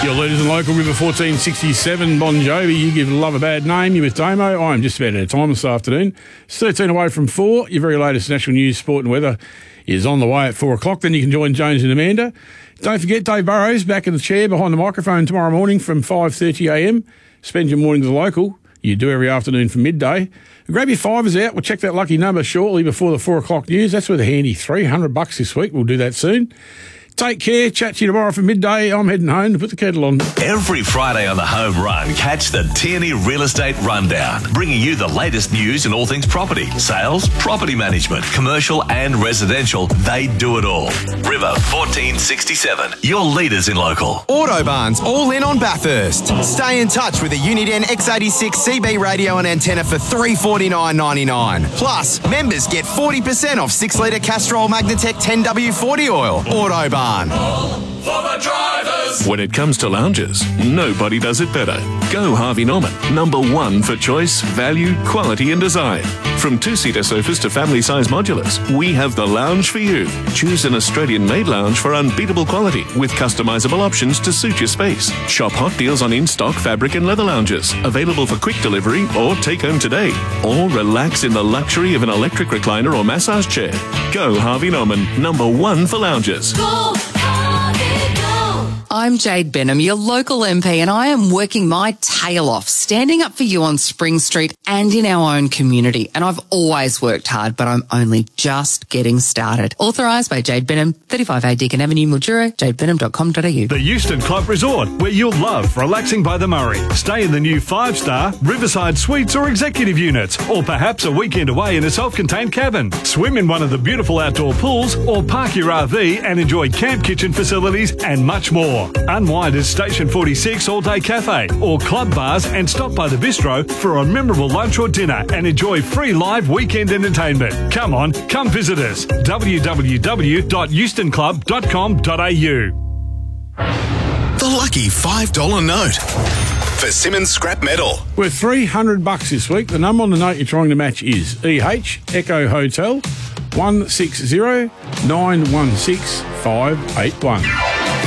Your leaders in local, River 1467, Bon Jovi. You give love a bad name. You're with Damo. I'm just about out of time this afternoon. It's 13 away from 4. Your very latest national news, sport and weather is on the way at 4 o'clock. Then you can join Jones and Amanda. Don't forget, Dave Burrows back in the chair behind the microphone tomorrow morning from 5:30am. Spend your morning to the local. You do every afternoon from midday. Grab your fivers out. We'll check that lucky number shortly before the 4 o'clock news. That's worth a handy $300 this week. We'll do that soon. Take care. Chat to you tomorrow from midday. I'm heading home to put the kettle on. Every Friday on the Home Run, catch the Tierney Real Estate Rundown, bringing you the latest news in all things property, sales, property management, commercial and residential. They do it all. River 1467, your leaders in local. Autobarn's all in on Bathurst. Stay in touch with a Uniden X86 CB radio and antenna for $349.99. Plus, members get 40% off 6-litre Castrol Magnatec 10W40 oil. Autobarn. For the drivers. When it comes to lounges, nobody does it better. Go Harvey Norman, number one for choice, value, quality and design. From two-seater sofas to family-size modulars, we have the lounge for you. Choose an Australian-made lounge for unbeatable quality with customizable options to suit your space. Shop hot deals on in-stock fabric and leather lounges, available for quick delivery or take home today. Or relax in the luxury of an electric recliner or massage chair. Go Harvey Norman, number one for lounges. Go, Harvey, go. I'm Jade Benham, your local MP, and I am working my tail off, standing up for you on Spring Street and in our own community. And I've always worked hard, but I'm only just getting started. Authorised by Jade Benham, 35A Deakin Avenue, Mildura, jadebenham.com.au. The Euston Club Resort, where you'll love relaxing by the Murray. Stay in the new 5-star Riverside Suites or executive units, or perhaps a weekend away in a self-contained cabin. Swim in one of the beautiful outdoor pools, or park your RV and enjoy camp kitchen facilities and much more. Unwind at Station 46 All-Day Cafe or club bars and stop by the bistro for a memorable lunch or dinner and enjoy free live weekend entertainment. Come on, come visit us. www.eustonClub.com.au. The lucky $5 note for Simmons Scrap Metal. Worth $300 this week. The number on the note you're trying to match is EH Echo Hotel 160 916 581.